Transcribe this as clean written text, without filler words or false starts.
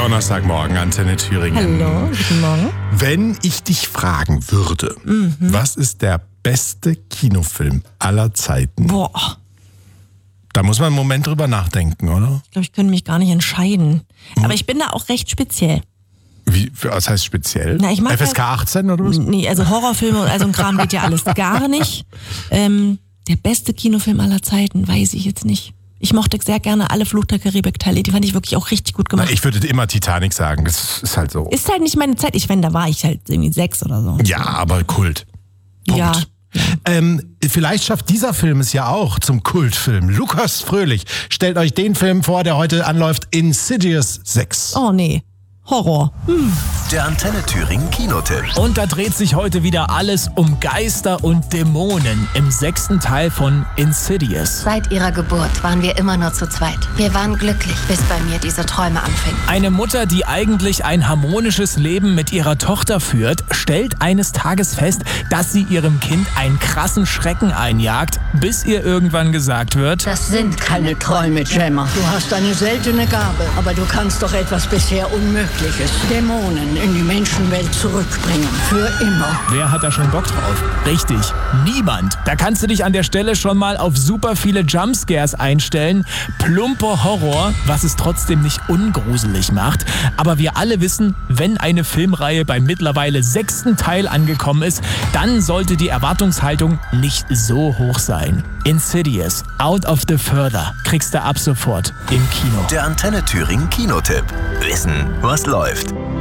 Donnerstagmorgen, Antenne Thüringen. Hallo, guten Morgen. Wenn ich dich fragen würde, was ist der beste Kinofilm aller Zeiten? Boah, Da muss man einen Moment drüber nachdenken, oder? ich glaube, ich könnte mich gar nicht entscheiden. Aber ich bin da auch recht speziell. Was heißt speziell? Na, ich mag FSK 18 oder was? Nee, also Horrorfilme und also ein Kram geht ja alles gar nicht. Der beste Kinofilm aller Zeiten, weiß ich jetzt nicht. Ich mochte sehr gerne alle Fluch der Karibik-Teile. Die fand ich wirklich auch richtig gut gemacht. Ich würde immer Titanic sagen, das ist halt so. Ist halt nicht meine Zeit. Da war ich halt irgendwie 6 oder so. Ja, aber Kult. Punkt. Ja. Vielleicht schafft dieser Film es ja auch zum Kultfilm. Lukas Fröhlich stellt euch den Film vor, der heute anläuft, Insidious 6. Oh nee, Horror. Der Antenne Thüringen Kinotipp. Und da dreht sich heute wieder alles um Geister und Dämonen im 6. Teil von Insidious. Seit ihrer Geburt waren wir immer nur zu zweit. Wir waren glücklich, bis bei mir diese Träume anfingen. Eine Mutter, die eigentlich ein harmonisches Leben mit ihrer Tochter führt, stellt eines Tages fest, dass sie ihrem Kind einen krassen Schrecken einjagt, bis ihr irgendwann gesagt wird: Das sind Keine Träume, Gemma. Du hast eine seltene Gabe, aber du kannst doch etwas bisher Unmögliches. Dämonen in die Menschenwelt zurückbringen. Für immer. Wer hat da schon Bock drauf? Richtig, niemand. Da kannst du dich an der Stelle schon mal auf super viele Jumpscares einstellen. Plumper Horror, was es trotzdem nicht ungruselig macht. Aber wir alle wissen, wenn eine Filmreihe beim mittlerweile 6. Teil angekommen ist, dann sollte die Erwartungshaltung nicht so hoch sein. Insidious, Out of the Further, kriegst du ab sofort im Kino. Der Antenne Thüringen Kinotipp. Wissen, was läuft.